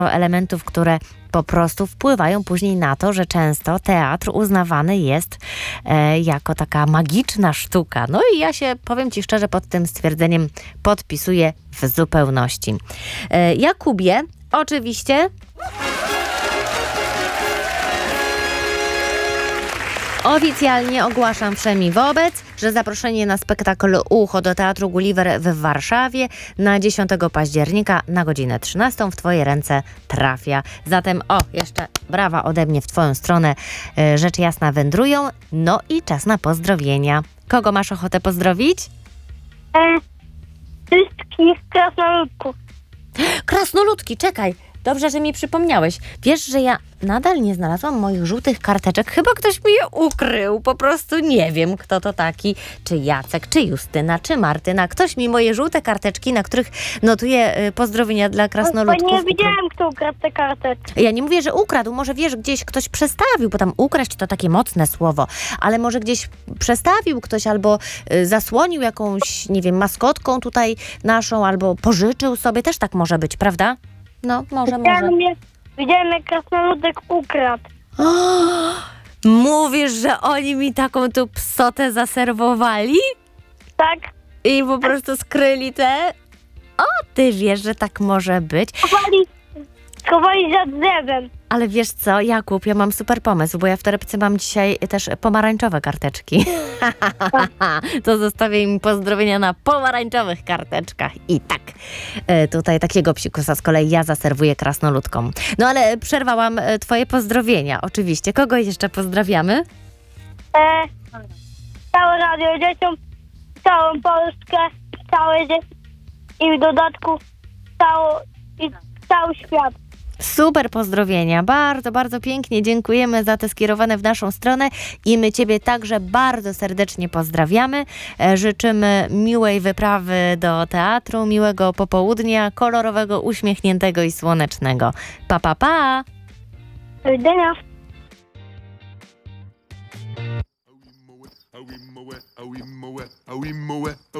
elementów, które po prostu wpływają później na to, że często teatr uznawany jest jako taka magiczna sztuka. No i ja się, powiem Ci szczerze, pod tym stwierdzeniem podpisuję w zupełności. Jakubie, oczywiście... Oficjalnie ogłaszam wszemi wobec, że zaproszenie na spektakl Ucho do Teatru Gulliver w Warszawie na 10 października na godzinę 13 w Twoje ręce trafia. Zatem jeszcze brawa ode mnie w Twoją stronę, rzecz jasna wędrują. No i czas na pozdrowienia. Kogo masz ochotę pozdrowić? Wszystkich krasnoludków. Krasnoludki, czekaj. Dobrze, że mi przypomniałeś. Wiesz, że ja nadal nie znalazłam moich żółtych karteczek. Chyba ktoś mi je ukrył. Po prostu nie wiem, kto to taki. Czy Jacek, czy Justyna, czy Martyna. Ktoś mi moje żółte karteczki, na których notuję pozdrowienia dla krasnoludków. Nie widziałem, kto ukradł te karteczki. Ja nie mówię, że ukradł. Może wiesz, gdzieś ktoś przestawił, bo tam ukraść to takie mocne słowo. Ale może gdzieś przestawił ktoś albo zasłonił jakąś, nie wiem, maskotką tutaj naszą, albo pożyczył sobie. Też tak może być, prawda? No, może. Widziałem, jak krasnoludek ukradł. Mówisz, że oni mi taką tu psotę zaserwowali? Tak? I po prostu skryli te? Ty wiesz, że tak może być. Schowali za drzewem. Ale wiesz co, Jakub, ja mam super pomysł, bo ja w torebce mam dzisiaj też pomarańczowe karteczki. To zostawię im pozdrowienia na pomarańczowych karteczkach. I tak, tutaj takiego psikusa z kolei ja zaserwuję krasnoludkom. No ale przerwałam Twoje pozdrowienia, oczywiście. Kogo jeszcze pozdrawiamy? Całe radio dzieciom, całą Polskę, całe dzieci i w dodatku cały świat. Super pozdrowienia, bardzo, bardzo pięknie dziękujemy za te skierowane w naszą stronę i my Ciebie także bardzo serdecznie pozdrawiamy. Życzymy miłej wyprawy do teatru, miłego popołudnia, kolorowego, uśmiechniętego i słonecznego. Pa, pa, pa! Do widzenia. Awi moe, awi moe, awi moe, awi moe.